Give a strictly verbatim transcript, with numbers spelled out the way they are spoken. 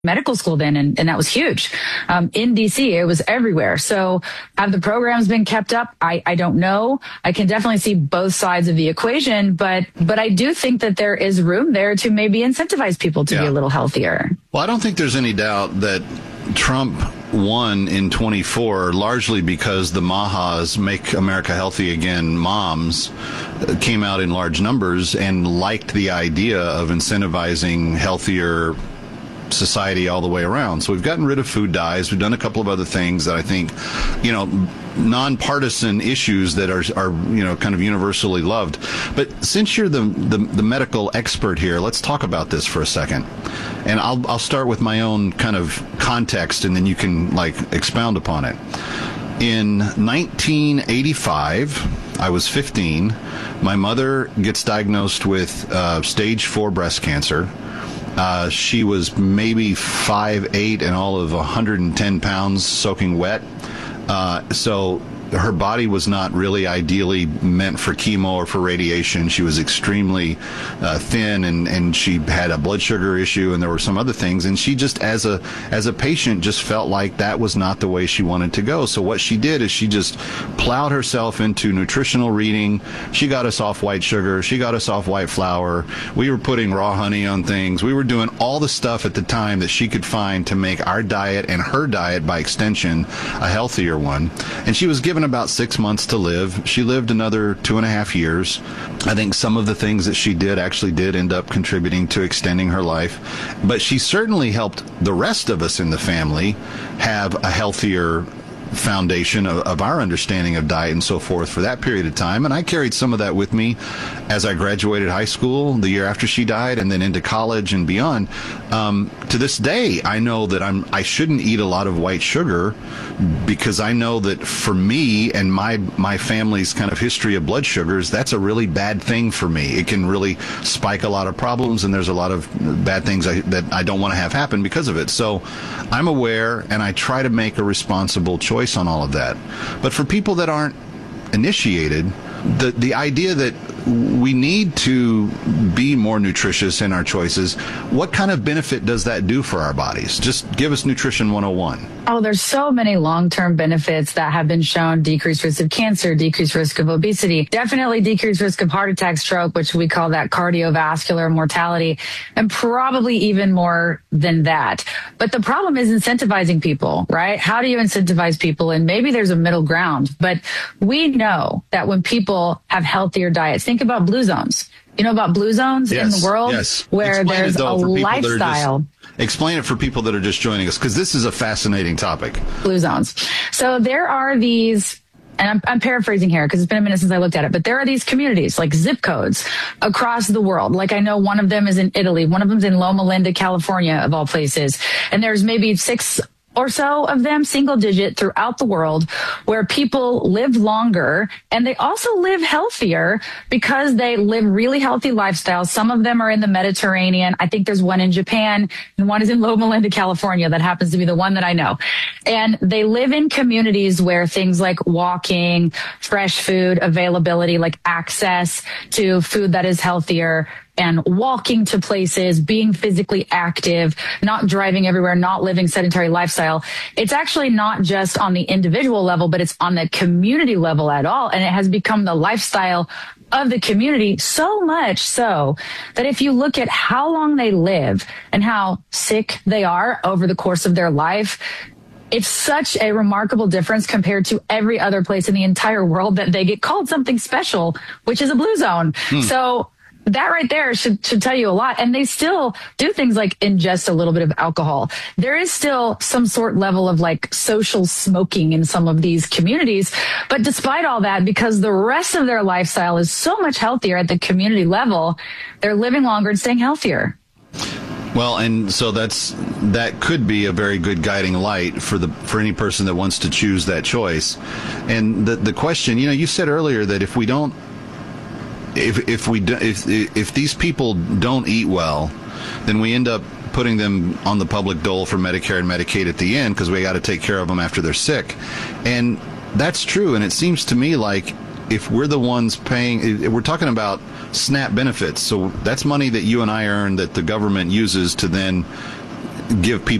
medical school then, and, and that was huge. Um, in D C, it was everywhere. So have the programs been kept up? I, I don't know. I can definitely see both sides of the equation, but but I do think that there is room there to maybe incentivize people to yeah. be a little healthier. Well, I don't think there's any doubt that Trump won in twenty-four largely because the Maha's Make America Healthy Again moms came out in large numbers and liked the idea of incentivizing healthier society all the way around. So we've gotten rid of food dyes. We've done a couple of other things that I think, you know, nonpartisan issues that are, are you know, kind of universally loved. But since you're the, the, the medical expert here, let's talk about this for a second. And I'll, I'll start with my own kind of context, and then you can, like, expound upon it. In nineteen eighty-five, I was fifteen. My mother gets diagnosed with uh, stage four breast cancer. Uh, she was maybe five eight and all of one hundred ten pounds soaking wet. Uh, so her body was not really ideally meant for chemo or for radiation. She was extremely uh, thin, and, and she had a blood sugar issue, and there were some other things. And she just, as a as a patient, just felt like that was not the way she wanted to go. So what she did is she just plowed herself into nutritional reading. She got us off white sugar. She got us off white flour. We were putting raw honey on things. We were doing all the stuff at the time that she could find to make our diet, and her diet by extension, a healthier one. And she was given about six months to live. She lived another two and a half years. I think some of the things that she did actually did end up contributing to extending her life. But she certainly helped the rest of us in the family have a healthier foundation of, of our understanding of diet and so forth for that period of time. And I carried some of that with me as I graduated high school the year after she died, and then into college and beyond. Um, to this day, I know that I'm I shouldn't eat a lot of white sugar, because I know that for me and my my family's kind of history of blood sugars, that's a really bad thing for me. It can really spike a lot of problems, and there's a lot of bad things I, that I don't want to have happen because of it. So I'm aware, and I try to make a responsible choice on all of that. But for people that aren't initiated, the the idea that we need to be more nutritious in our choices, what kind of benefit does that do for our bodies? Just give us Nutrition one oh one. Oh, there's so many long-term benefits that have been shown. Decreased risk of cancer, decreased risk of obesity, definitely decreased risk of heart attack, stroke, which we call that cardiovascular mortality, and probably even more than that. But the problem is incentivizing people, right? How do you incentivize people? And maybe there's a middle ground, but we know that when people have healthier diets, think about blue zones. You know about blue zones yes, in the world yes. where Explain there's it, though, a lifestyle. Just, explain it for people that are just joining us, because this is a fascinating topic. Blue zones. So there are these, and I'm, I'm paraphrasing here because it's been a minute since I looked at it, but there are these communities like zip codes across the world. Like I know one of them is in Italy. One of them's in Loma Linda, California, of all places. And there's maybe six or so of them, single digit, throughout the world, where people live longer, and they also live healthier because they live really healthy lifestyles. Some of them are in the Mediterranean. I think there's one in Japan, and one is in Loma Linda, California. That happens to be the one that I know. And they live in communities where things like walking, fresh food availability, like access to food that is healthier, and walking to places, being physically active, not driving everywhere, not living sedentary lifestyle. It's actually not just on the individual level, but it's on the community level at all. And it has become the lifestyle of the community, so much so that if you look at how long they live and how sick they are over the course of their life, it's such a remarkable difference compared to every other place in the entire world that they get called something special, which is a blue zone. Hmm. So that right there should, should tell you a lot. And they still do things like ingest a little bit of alcohol. There is still some sort level of like social smoking in some of these communities. But despite all that, because the rest of their lifestyle is so much healthier at the community level, they're living longer and staying healthier. Well, and so that's that could be a very good guiding light for the for any person that wants to choose that choice. And the the question, you know, you said earlier that if we don't If if we do, if if these people don't eat well, then we end up putting them on the public dole for Medicare and Medicaid at the end, because we got to take care of them after they're sick. And that's true. And it seems to me like if we're the ones paying, we're talking about SNAP benefits. So that's money that you and I earn that the government uses to then give people